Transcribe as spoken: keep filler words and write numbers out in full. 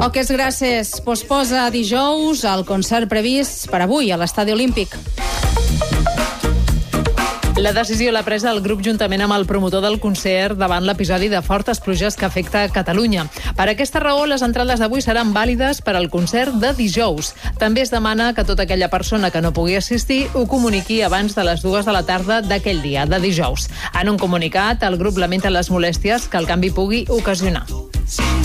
Poques gràcies. Posposa dijous el concert previst per avui a l'Estadi Olímpic. La decisió l'ha presa el grup juntament amb el promotor del concert davant l'episodi de fortes pluges que afecta Catalunya. Per aquesta raó, les entrades d'avui seran vàlides per al concert de dijous. També es demana que tota aquella persona que no pugui assistir ho comuniqui abans de les dues de la tarda d'aquell dia, de dijous. En un comunicat, el grup lamenta les molèsties que el canvi pugui ocasionar.